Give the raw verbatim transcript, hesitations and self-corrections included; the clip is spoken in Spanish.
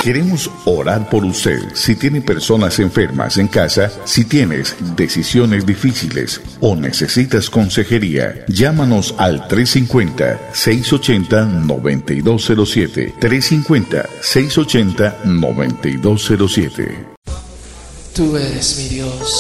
Queremos orar por usted. Si tiene personas enfermas en casa, si tienes decisiones difíciles o necesitas consejería, llámanos al tres cinco cero, seis ocho cero, nueve dos cero siete. tres cinco cero, seis ocho cero, nueve dos cero siete. Tú eres mi Dios.